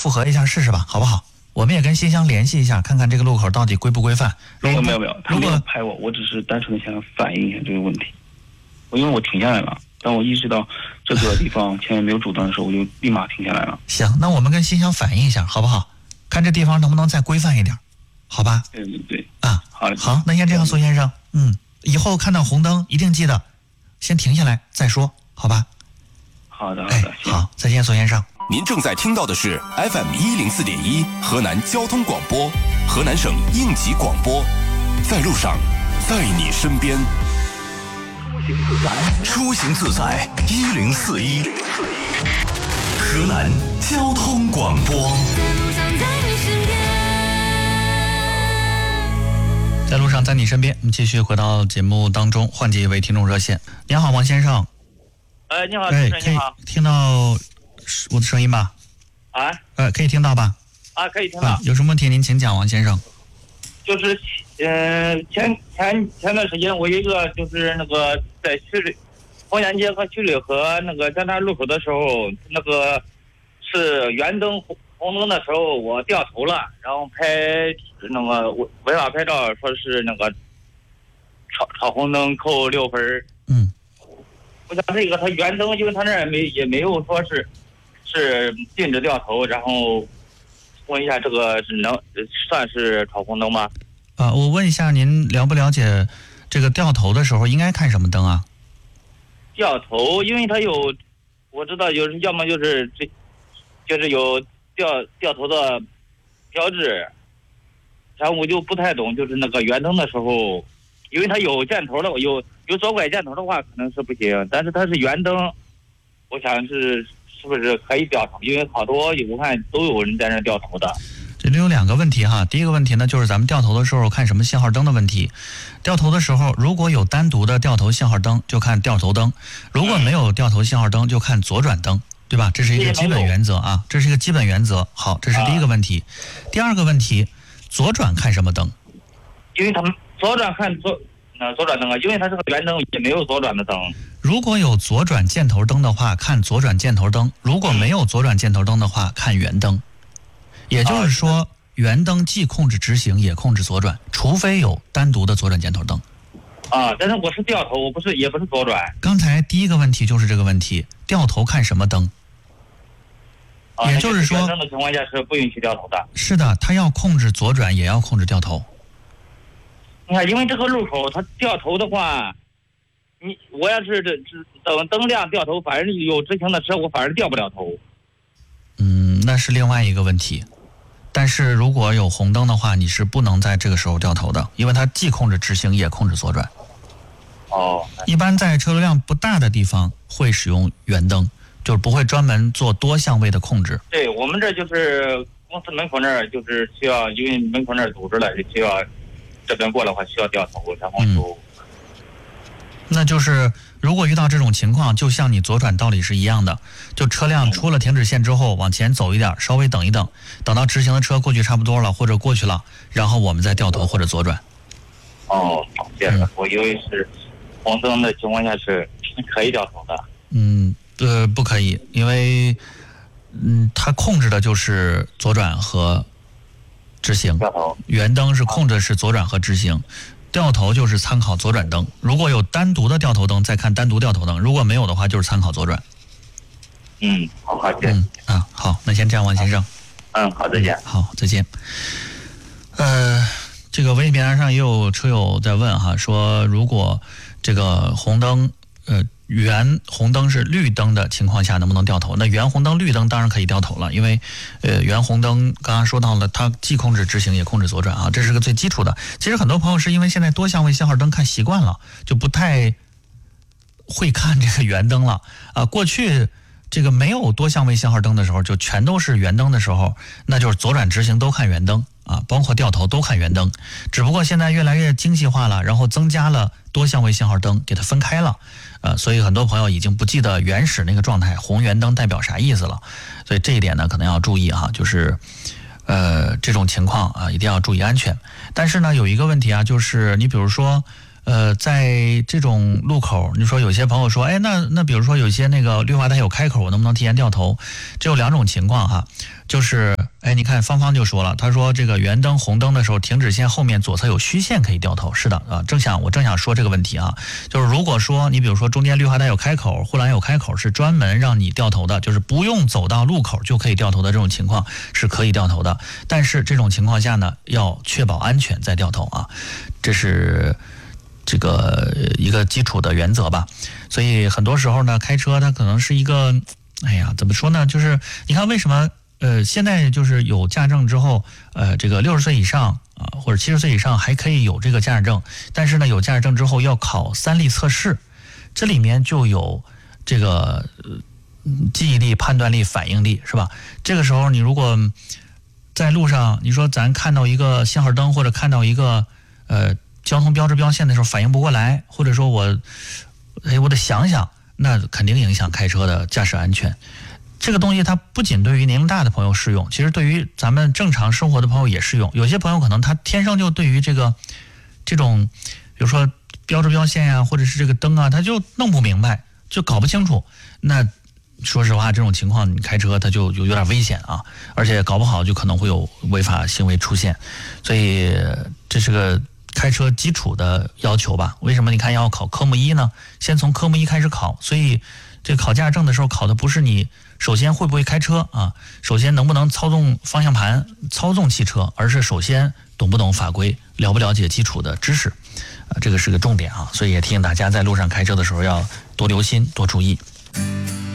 复核一下试试吧，好不好？我们也跟新乡联系一下，看看这个路口到底规不规范。 没有，他没有拍我只是单纯的想反映一下这个问题。因为我停下来了，当我意识到这个地方前面没有阻断的时候，我就立马停下来了。 行，那我们跟新乡反映一下，好不好？看这地方能不能再规范一点，好吧？ 对啊，好，那先这样，苏先生，以后看到红灯一定记得先停下来再说，好吧？ 好的， 好，再见，苏先生。 您正在听到的是 FM104.1 河南交通广播，河南省应急广播，在路上，在你身边。出行自在1041，河南交通广播。 在路上，在你身边。我们继续回到节目当中，换接一位听众热线。你好，王先生。 你好，主持人你好。 可以听到我的声音吧？可以听到吧？ 可以听到。 有什么问题您请讲，王先生。 就是前段时间我有一个就是那个在曲里红岩街和曲里河那个交叉路口的时候，那个是圆灯红灯的时候我掉头了，然后拍那个违法拍照，说是那个闯红灯扣6分。我想这个他圆灯，因为他那儿也没有说是禁止掉头，然后问一下这个能算是闯红灯吗？ 我问一下您了不了解这个掉头的时候应该看什么灯啊？ 掉头，因为它有，我知道有，要么就是就是有掉头的标志，然后我就不太懂，就是那个圆灯的时候，因为它有箭头的，有左拐箭头的话可能是不行，但是它是圆灯，我想是不是可以掉头？因为好多我看都有人在那掉头的。 这里有2个问题哈。第一个问题呢，就是咱们掉头的时候看什么信号灯的问题。掉头的时候，如果有单独的掉头信号灯，就看掉头灯；如果没有掉头信号灯，就看左转灯，对吧？这是一个基本原则啊，这是一个基本原则。好，这是第一个问题。第二个问题，左转看什么灯？ 因为他们左转看左转灯啊，因为它是个圆灯，也没有左转的灯。 如果有左转箭头灯的话，看左转箭头灯；如果没有左转箭头灯的话，看圆灯。也就是说，圆灯既控制直行，也控制左转，除非有单独的左转箭头灯。 但是我是掉头，也不是左转。 刚才第一个问题就是这个问题，掉头看什么灯？也就是说， 圆灯的情况下是不允许掉头的。 是的，它要控制左转，也要控制掉头。 你看，因为这个路口它掉头的话，我要是等灯亮掉头，反正有直行的车，我反而掉不了头。 那是另外一个问题。但是如果有红灯的话，你是不能在这个时候掉头的，因为它既控制直行也控制左转。一般在车流量不大的地方会使用圆灯，就是不会专门做多相位的控制。 对，我们这就是公司门口那儿就是需要，因为门口那儿组织了，就需要这边过的话需要掉头，然后就。 那就是如果遇到这种情况，就像你左转道理是一样的，就车辆出了停止线之后往前走一点，稍微等一等，等到直行的车过去差不多了或者过去了，然后我们再掉头或者左转。 这样的，我以为是红灯的情况下是可以掉头的。 不可以，因为它控制的就是左转和直行，圆灯是控制的是左转和直行。掉头就是参考左转灯，如果有单独的掉头灯，再看单独掉头灯；如果没有的话，就是参考左转。 好，再见。 好，那先这样，王先生。 好，再见。 好，再见。这个微信平台上也有车友在问哈，说如果这个红灯，原红灯是绿灯的情况下能不能掉头？那原红灯绿灯当然可以掉头了，因为原红灯刚刚说到了，它既控制直行也控制左转啊，这是个最基础的。其实很多朋友是因为现在多相位信号灯看习惯了，就不太会看这个圆灯了啊。过去这个没有多相位信号灯的时候，就全都是圆灯的时候，那就是左转直行都看圆灯啊，包括掉头都看圆灯。只不过现在越来越精细化了，然后增加了多相位信号灯，给它分开了。所以很多朋友已经不记得原始那个状态，红圆灯代表啥意思了。所以这一点呢，可能要注意哈，就是这种情况啊，一定要注意安全。但是呢，有一个问题啊，就是你比如说在这种路口，你说有些朋友说，那比如说有些那个绿化带有开口，我能不能提前掉头？这有2种情况哈，就是哎，你看芳芳就说了，他说这个圆灯红灯的时候，停止线后面左侧有虚线可以掉头。是的啊，我正想说这个问题啊，就是如果说你比如说中间绿化带有开口，护栏有开口，是专门让你掉头的，就是不用走到路口就可以掉头的这种情况是可以掉头的。但是这种情况下呢，要确保安全再掉头啊，这是这个一个基础的原则吧。所以很多时候呢，开车它可能是一个，哎呀，怎么说呢？就是你看为什么？现在就是有驾证之后，这个60岁以上啊，或者70岁以上还可以有这个驾驶证，但是呢，有驾驶证之后要考3力测试，这里面就有这个记忆力、判断力、反应力，是吧？这个时候你如果在路上，你说咱看到一个信号灯或者看到一个交通标志标线的时候反应不过来，或者说我得想想，那肯定影响开车的驾驶安全。这个东西它不仅对于年龄大的朋友适用，其实对于咱们正常生活的朋友也适用。有些朋友可能他天生就对于这种比如说标志标线呀，或者是这个灯啊，他就弄不明白，就搞不清楚。那说实话，这种情况你开车它就有点危险啊，而且搞不好就可能会有违法行为出现。所以这是个开车基础的要求吧。为什么你看要考科目1呢？先从科目1开始考，所以这考驾证的时候考的不是你首先会不会开车啊，首先能不能操纵方向盘、操纵汽车，而是首先懂不懂法规，了不了解基础的知识，这个是个重点啊。所以也提醒大家在路上开车的时候要多留心、多注意。